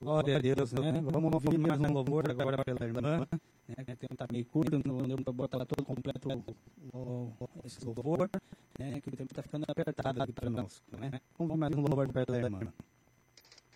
Glória a Deus, né? Vamos ouvir mais um louvor agora pela irmã, né? O tempo está meio curto, não deu para botar todo completo esse louvor, né? Que o tempo está ficando apertado aqui para nós, né? Vamos mais um louvor pela irmã.